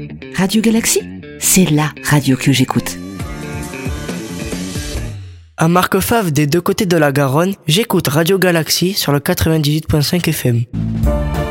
Radio Galaxy, c'est la radio que j'écoute. À Marquefave, des deux côtés de la Garonne, j'écoute Radio Galaxy sur le 98.5 FM.